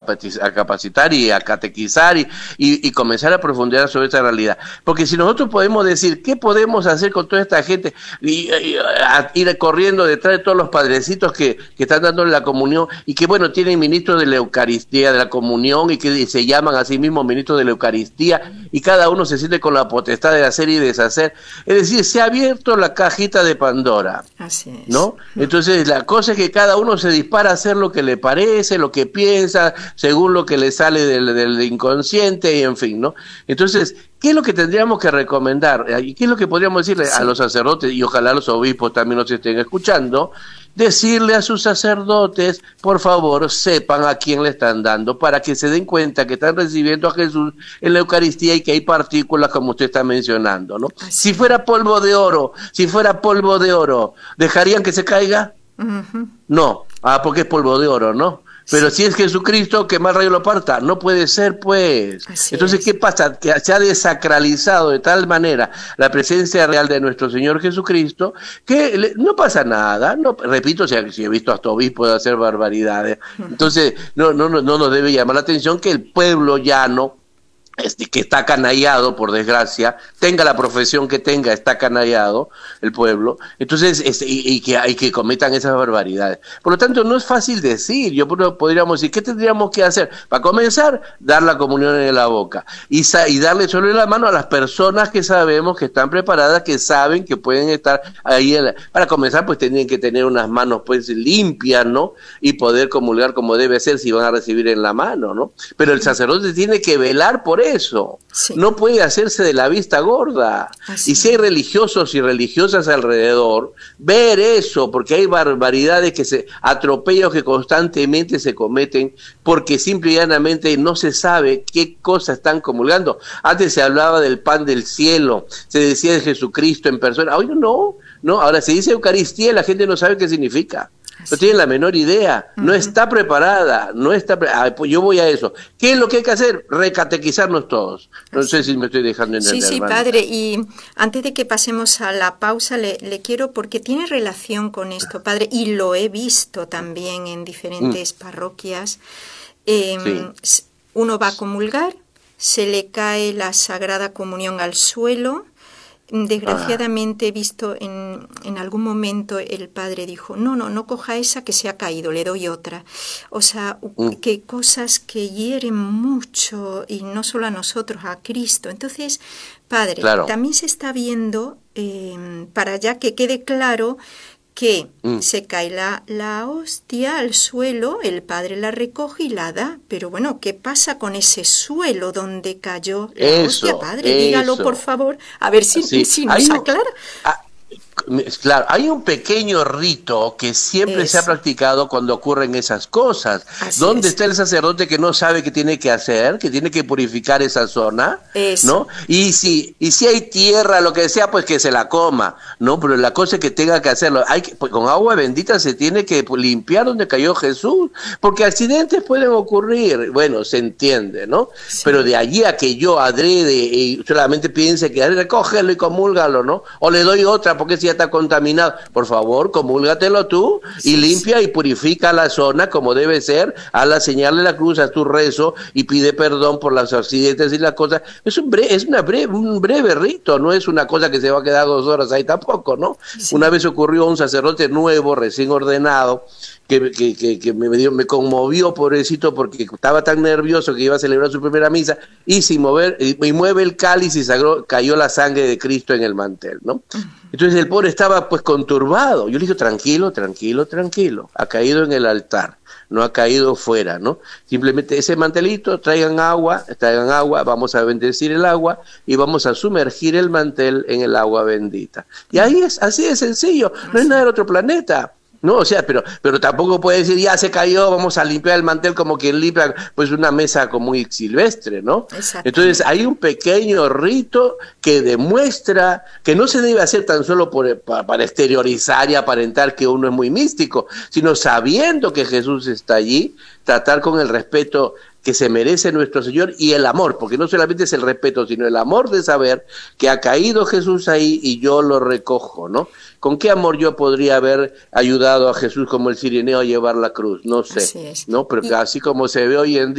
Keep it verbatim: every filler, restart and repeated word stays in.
a capacitar y a catequizar y, y, y comenzar a profundizar sobre esta realidad. Porque si nosotros podemos decir, ¿qué podemos hacer con toda esta gente? Y, y a, ir corriendo detrás de todos los padrecitos que, que están dando la comunión y que, bueno, tienen ministros de la Eucaristía, de la comunión y que se llaman a sí mismos ministros de la Eucaristía y cada uno se siente con la potestad de hacer y deshacer. Es decir, se ha abierto la cajita de Pandora. Así es. ¿No? Entonces la cosa es que cada uno se dispara a hacer lo que le parece, lo que piensa, según lo que le sale del, del inconsciente y en fin, ¿no? Entonces, ¿qué es lo que tendríamos que recomendar? ¿Y qué es lo que podríamos decirle sí. a los sacerdotes? Y ojalá los obispos también nos estén escuchando. Decirle a sus sacerdotes, por favor, sepan a quién le están dando, para que se den cuenta que están recibiendo a Jesús en la Eucaristía y que hay partículas como usted está mencionando, ¿no? Así. Si fuera polvo de oro, si fuera polvo de oro, ¿dejarían que se caiga? Uh-huh. No, ah, porque es polvo de oro, ¿no? Pero sí. si es Jesucristo, que más rayo lo parta. No puede ser, pues. Así Entonces, es. ¿qué pasa? Que se ha desacralizado de tal manera la presencia real de nuestro Señor Jesucristo que le, no pasa nada. No, repito, si, si he visto hasta obispos hacer barbaridades. Entonces, no, no, no, no nos debe llamar la atención que el pueblo llano, Este, que está canallado, por desgracia, tenga la profesión que tenga, está canallado el pueblo, entonces, este, y, y, que, y que cometan esas barbaridades. Por lo tanto, no es fácil decir, yo podríamos decir, ¿qué tendríamos que hacer? Para comenzar, dar la comunión en la boca, y, y darle sobre la mano a las personas que sabemos que están preparadas, que saben que pueden estar ahí, en la, para comenzar, pues tienen que tener unas manos pues limpias, ¿no? Y poder comulgar como debe ser si van a recibir en la mano, ¿no? Pero el sacerdote tiene que velar por eso, sí. no puede hacerse de la vista gorda. Así. Y si hay religiosos y religiosas alrededor, ver eso, porque hay barbaridades que se, atropellos que constantemente se cometen, porque simple y llanamente no se sabe qué cosas están comulgando. Antes se hablaba del pan del cielo, se decía de Jesucristo en persona, hoy no, no, ahora se dice Eucaristía y la gente no sabe qué significa. No tiene la menor idea, no uh-huh. está preparada, no está pre ah, pues yo voy a eso. ¿Qué es lo que hay que hacer? Recatequizarnos todos. No Así. sé si me estoy dejando entender. Sí, sí, hermano. Padre, y antes de que pasemos a la pausa, le, le quiero, porque tiene relación con esto, Padre, y lo he visto también en diferentes mm. parroquias. Eh, sí. Uno va a comulgar, se le cae la Sagrada Comunión al suelo. Desgraciadamente he visto en, en algún momento el padre dijo, no, no, no coja esa que se ha caído, le doy otra. O sea, mm. que cosas que hieren mucho, y no solo a nosotros, a Cristo. Entonces, padre, claro. también se está viendo, eh, para ya que quede claro, que mm. se cae la, la hostia al suelo, el padre la recoge y la da. Pero bueno, ¿qué pasa con ese suelo donde cayó la eso, hostia, padre? Eso. Dígalo, por favor, a ver si, sí. si nos Hay aclara. Un, ah, claro, hay un pequeño rito que siempre eso. se ha practicado cuando ocurren esas cosas. Así ¿Dónde es. está el sacerdote que no sabe qué tiene que hacer, que tiene que purificar esa zona? Eso. ¿No? Y si, y si hay tierra, lo que sea, pues que se la coma, ¿no? Pero la cosa es que tenga que hacerlo. Hay que, pues, con agua bendita se tiene que limpiar donde cayó Jesús, porque accidentes pueden ocurrir. Bueno, se entiende, ¿no? Sí. Pero de allí a que yo adrede y solamente piense que recógelo y comúlgalo, ¿no? O le doy otra porque si ya está contaminado, por favor, comúlgatelo tú y sí, limpia sí. y purifica la zona como debe ser, a la señal de la cruz, a tu rezo y pide perdón por los accidentes y las cosas. Es un breve, es una breve, un breve rito, no es una cosa que se va a quedar dos horas ahí tampoco, ¿no? Sí. Una vez ocurrió a un sacerdote nuevo, recién ordenado, que, que, que, que me, dio, me conmovió, pobrecito, porque estaba tan nervioso que iba a celebrar su primera misa y sin mover, y, y mueve el cáliz y sagró, cayó la sangre de Cristo en el mantel, ¿no? Entonces el pobre estaba pues conturbado. Yo le dije, tranquilo, tranquilo, tranquilo, ha caído en el altar, no ha caído fuera, ¿no? Simplemente ese mantelito, traigan agua, traigan agua, vamos a bendecir el agua y vamos a sumergir el mantel en el agua bendita. Y ahí es, así de sencillo, no es nada del otro planeta. No, o sea, pero pero tampoco puede decir, ya se cayó, vamos a limpiar el mantel como quien limpia pues una mesa como muy silvestre, ¿no? Entonces hay un pequeño rito que demuestra que no se debe hacer tan solo por, para, para exteriorizar y aparentar que uno es muy místico, sino sabiendo que Jesús está allí, tratar con el respeto que se merece nuestro Señor y el amor, porque no solamente es el respeto, sino el amor de saber que ha caído Jesús ahí y yo lo recojo, ¿no? ¿Con qué amor yo podría haber ayudado a Jesús como el Cirineo a llevar la cruz? No sé, ¿no? Pero y... así como se ve hoy en día,